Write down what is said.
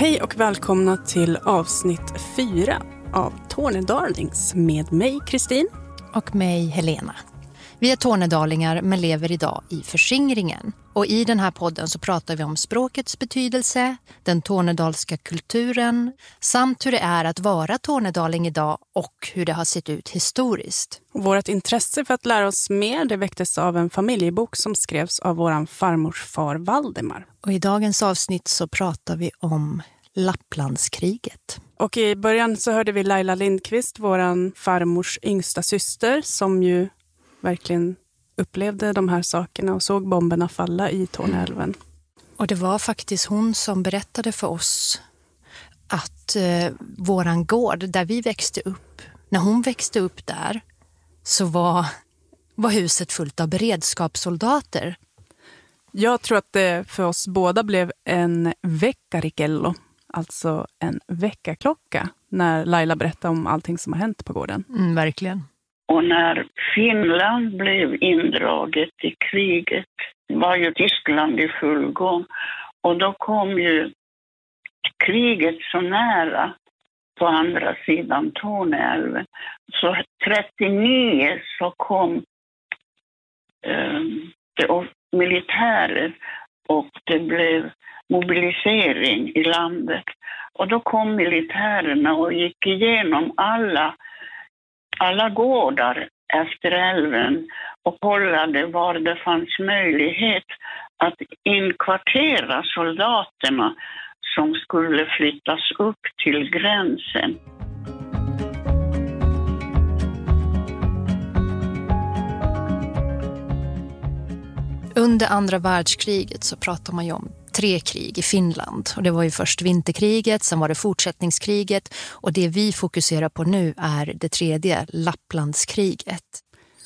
Hej och välkomna till avsnitt 4 av Tornedarlings med mig Kristin. Och mig Helena. Vi är tornedalingar men lever idag i förskingringen. Och i den här podden så pratar vi om språkets betydelse, den tornedalska kulturen samt hur det är att vara tornedaling idag och hur det har sett ut historiskt. Vårt intresse för att lära oss mer det väcktes av en familjebok som skrevs av våran farmors far Valdemar. Och i dagens avsnitt så pratar vi om Lapplandskriget. Och i början så hörde vi Laila Lindqvist, våran farmors yngsta syster, som ju verkligen upplevde de här sakerna och såg bomberna falla i Torneälven. Och det var faktiskt hon som berättade för oss att våran gård där vi växte upp, när hon växte upp där så var huset fullt av beredskapssoldater. Jag tror att det för oss båda blev en väkkarikello, alltså en väckarklocka, när Laila berättade om allting som har hänt på gården. Verkligen. Och när Finland blev indraget i kriget var ju Tyskland i full gång. Och då kom ju kriget så nära på andra sidan Torneälven. Så 1939 så kom militärer och det blev mobilisering i landet. Och då kom militärerna och gick igenom alla gårdar efter älven och kollade var det fanns möjlighet att inkvartera soldaterna som skulle flyttas upp till gränsen. Under andra världskriget så pratar man ju om 3 krig i Finland. Och det var ju först vinterkriget, sen var det fortsättningskriget. Och det vi fokuserar på nu är det 3:e Lapplandskriget.